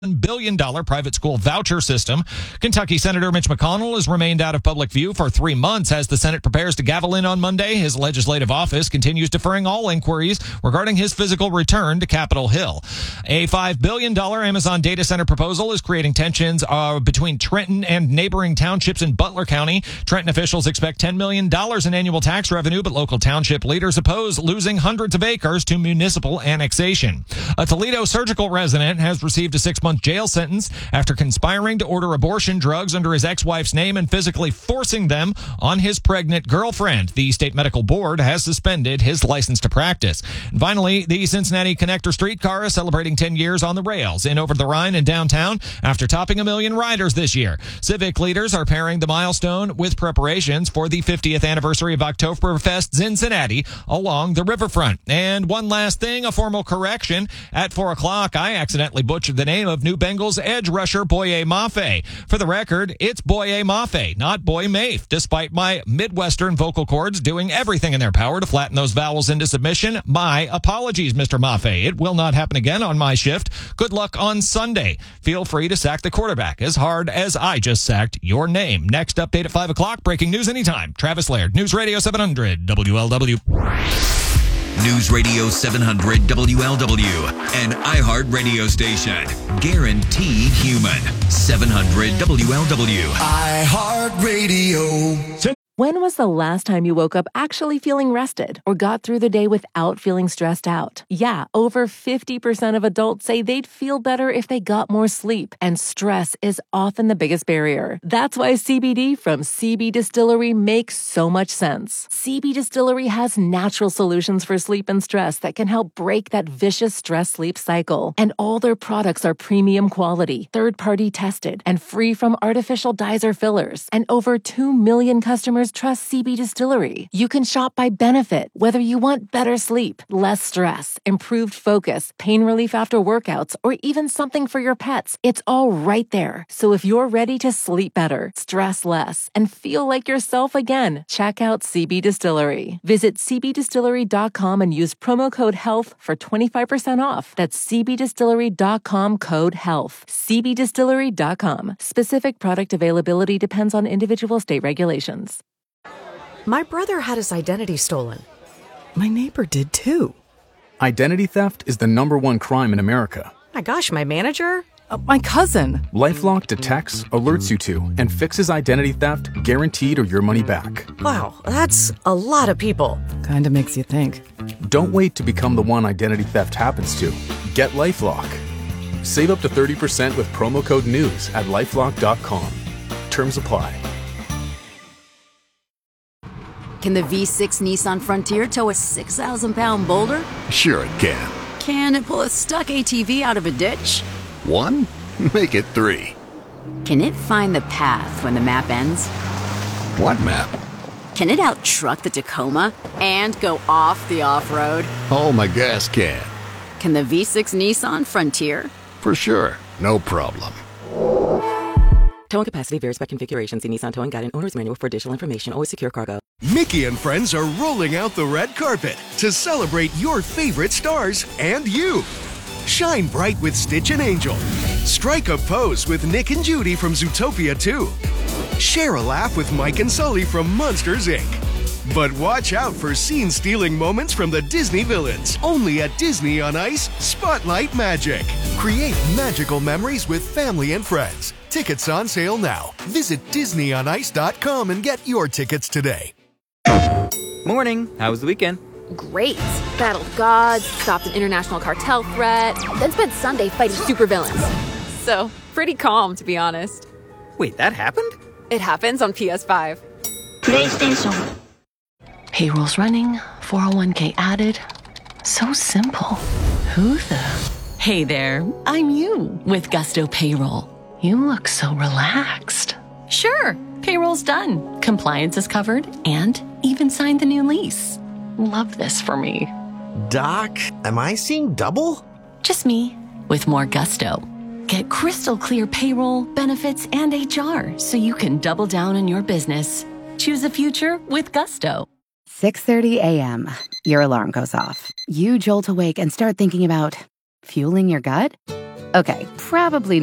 $1 billion private school voucher system. Kentucky Senator Mitch McConnell has remained out of public view for 3 months as the Senate prepares to gavel in on Monday. His legislative office continues deferring all inquiries regarding his physical return to Capitol Hill. A $5 billion Amazon data center proposal is creating tensions between Trenton and neighboring townships in Butler County. Trenton officials expect $10 million in annual tax revenue, but local township leaders oppose losing hundreds of acres to municipal annexation. A Toledo surgical resident has received a 6-month jail sentence after conspiring to order abortion drugs under his ex-wife's name and physically forcing them on his pregnant girlfriend. The state medical board has suspended his license to practice. And finally, the Cincinnati Connector streetcar is celebrating 10 years on the rails in Over the Rhine and downtown after topping 1 million riders this year. Civic leaders are pairing the milestone with preparations for the 50th anniversary of Oktoberfest Cincinnati along the riverfront. And one last thing, a formal correction. At 4 o'clock, I accidentally butchered the name of new Bengals edge rusher Boye Mafe. For the record, it's Boye Mafe, not Boy Mafe, despite my Midwestern vocal cords doing everything in their power to flatten those vowels into submission. My apologies, Mr. Mafe. It will not happen again on my shift. Good luck on Sunday. Feel free to sack the quarterback as hard as I just sacked your name. Next update at 5 o'clock. Breaking news anytime. Travis Laird, News Radio 700 WLW. News Radio 700 WLW, an iHeart radio station. Guaranteed human. 700 WLW. iHeart Radio. When was the last time you woke up actually feeling rested or got through the day without feeling stressed out? Yeah, over 50% of adults say they'd feel better if they got more sleep, and stress is often the biggest barrier. That's why CBD from CB Distillery makes so much sense. CB Distillery has natural solutions for sleep and stress that can help break that vicious stress-sleep cycle. And all their products are premium quality, third-party tested, and free from artificial dyes or fillers. And over 2 million customers trust CB Distillery. You can shop by benefit, whether you want better sleep, less stress, improved focus, pain relief after workouts, or even something for your pets. It's all right there. So if you're ready to sleep better, stress less, and feel like yourself again, check out CB Distillery. Visit cbdistillery.com and use promo code HEALTH for 25% off. That's cbdistillery.com code HEALTH. cbdistillery.com. Specific product availability depends on individual state regulations. My brother had his identity stolen. My neighbor did too. Identity theft is the #1 crime in America. My gosh, my manager? My cousin. LifeLock detects, alerts you to, and fixes identity theft guaranteed or your money back. Wow, that's a lot of people. Kinda makes you think. Don't wait to become the one identity theft happens to. Get LifeLock. Save up to 30% with promo code NEWS at LifeLock.com. Terms apply. Can the V6 Nissan Frontier tow a 6,000-pound boulder? Sure it can. Can it pull a stuck ATV out of a ditch? 1? Make it 3. Can it find the path when the map ends? What map? Can it out-truck the Tacoma and go off the off-road? Oh, my gas can. Can the V6 Nissan Frontier? For sure. No problem. Towing capacity varies by configuration. See Nissan Towing Guide and Owner's Manual for additional information. Always secure cargo. Mickey and friends are rolling out the red carpet to celebrate your favorite stars and you. Shine bright with Stitch and Angel. Strike a pose with Nick and Judy from Zootopia 2. Share a laugh with Mike and Sully from Monsters, Inc. But watch out for scene-stealing moments from the Disney villains. Only at Disney on Ice, Spotlight Magic. Create magical memories with family and friends. Tickets on sale now. Visit DisneyOnIce.com and get your tickets today. Morning. How was the weekend? Great. Battled gods, stopped an international cartel threat, then spent Sunday fighting supervillains. So, pretty calm, to be honest. Wait, that happened? It happens on PS5. PlayStation. Payroll's running, 401k added. So simple. Who the? Hey there, I'm you with Gusto Payroll. You look so relaxed. Sure, payroll's done. Compliance is covered and even signed the new lease. Love this for me. Doc, am I seeing double? Just me with more Gusto. Get crystal clear payroll, benefits, and HR so you can double down on your business. Choose a future with Gusto. 6:30 a.m. Your alarm goes off. You jolt awake and start thinking about fueling your gut? Okay, probably